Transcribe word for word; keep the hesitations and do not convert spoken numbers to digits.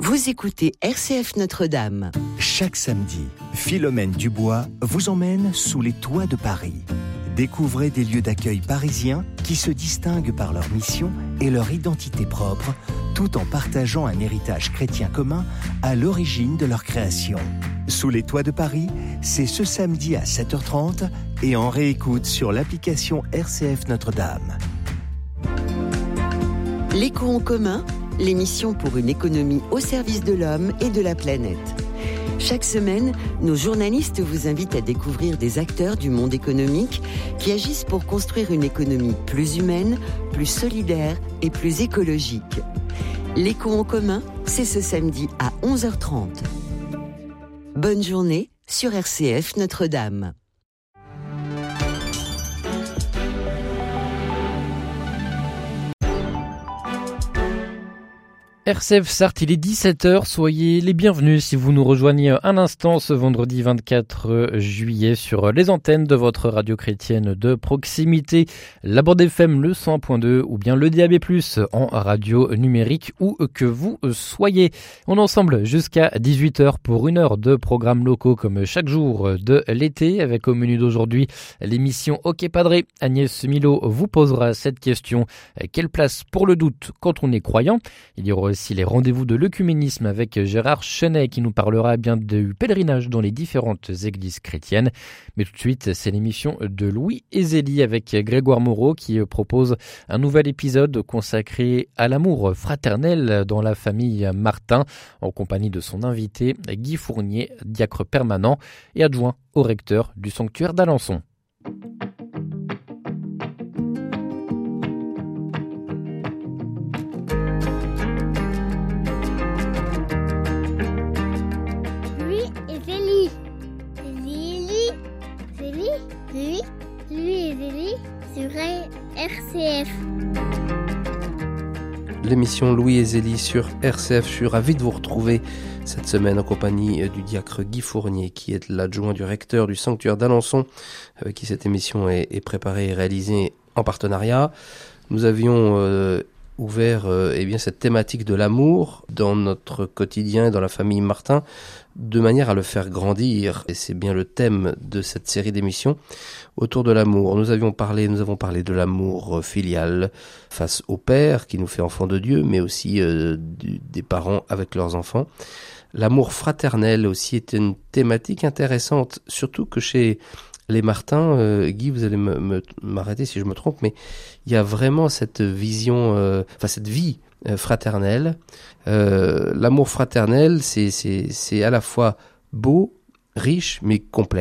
Vous écoutez R C F Notre-Dame. Chaque samedi, Philomène Dubois vous emmène sous les toits de Paris. Découvrez des lieux d'accueil parisiens qui se distinguent par leur mission et leur identité propre, tout en partageant un héritage chrétien commun à l'origine de leur création. Sous les toits de Paris, c'est ce samedi à sept heures trente et en réécoute sur l'application R C F Notre-Dame. L'écho en commun, l'émission pour une économie au service de l'homme et de la planète. Chaque semaine, nos journalistes vous invitent à découvrir des acteurs du monde économique qui agissent pour construire une économie plus humaine, plus solidaire et plus écologique. L'écho en commun, c'est ce samedi à onze heures trente. Bonne journée sur R C F Notre-Dame. R C F Sarthe, il est dix-sept heures, soyez les bienvenus si vous nous rejoignez un instant ce vendredi vingt-quatre juillet sur les antennes de votre radio chrétienne de proximité, la bande F M le cent point deux ou bien le D A B plus, en radio numérique où que vous soyez. On est ensemble jusqu'à dix-huit heures pour une heure de programmes locaux comme chaque jour de l'été, avec au menu d'aujourd'hui l'émission Ok Padré. Agnès Milo vous posera cette question: quelle place pour le doute quand on est croyant? Il y aura aussi les rendez-vous de l'œcuménisme avec Gérard Chenet qui nous parlera bien du pèlerinage dans les différentes églises chrétiennes. Mais tout de suite, c'est l'émission de Louis et Zélie avec Grégoire Moreau qui propose un nouvel épisode consacré à l'amour fraternel dans la famille Martin, en compagnie de son invité Guy Fournier, diacre permanent et adjoint au recteur du sanctuaire d'Alençon. R C F. L'émission Louis et Zélie sur R C F. Je suis ravi de vous retrouver cette semaine en compagnie du diacre Guy Fournier, qui est l'adjoint du recteur du sanctuaire d'Alençon, avec qui cette émission est, est préparée et réalisée en partenariat. Nous avions euh, ouvert euh, eh bien, cette thématique de l'amour dans notre quotidien, dans la famille Martin, de manière à le faire grandir. Et c'est bien le thème de cette série d'émissions autour de l'amour. Nous avions parlé, nous avons parlé de l'amour filial face au Père qui nous fait enfants de Dieu, mais aussi euh, du, des parents avec leurs enfants. L'amour fraternel aussi était une thématique intéressante, surtout que chez les Martins, euh, Guy, vous allez me, me, m'arrêter si je me trompe, mais il y a vraiment cette vision, euh, enfin cette vie euh, fraternelle. Euh, l'amour fraternel, c'est, c'est, c'est à la fois beau, riche, mais complexe.